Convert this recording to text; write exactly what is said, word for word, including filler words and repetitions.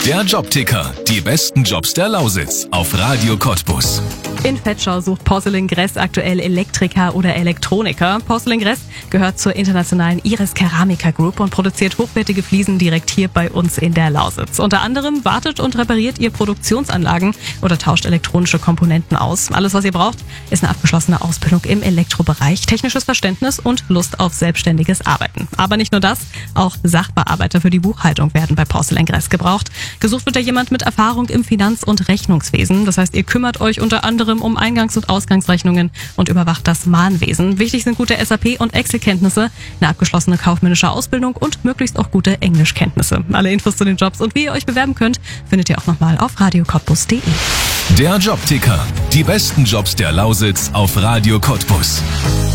Der Jobticker. Die besten Jobs der Lausitz auf Radio Cottbus. In Vetschau sucht Porcelain Gress aktuell Elektriker oder Elektroniker. Porcelain Gress gehört zur internationalen Iris Keramica Group und produziert hochwertige Fliesen direkt hier bei uns in der Lausitz. Unter anderem wartet und repariert ihr Produktionsanlagen oder tauscht elektronische Komponenten aus. Alles, was ihr braucht, ist eine abgeschlossene Ausbildung im Elektrobereich, technisches Verständnis und Lust auf selbstständiges Arbeiten. Aber nicht nur das, auch Sachbearbeiter für die Buchhaltung werden bei Porcelain Gress gebraucht. Gesucht wird da jemand mit Erfahrung im Finanz- und Rechnungswesen. Das heißt, ihr kümmert euch unter anderem um Eingangs- und Ausgangsrechnungen und überwacht das Mahnwesen. Wichtig sind gute S A P- und Excel-Kenntnisse, eine abgeschlossene kaufmännische Ausbildung und möglichst auch gute Englischkenntnisse. Alle Infos zu den Jobs und wie ihr euch bewerben könnt, findet ihr auch nochmal auf radio cottbus punkt de. Der Jobticker. Die besten Jobs der Lausitz auf Radio Cottbus.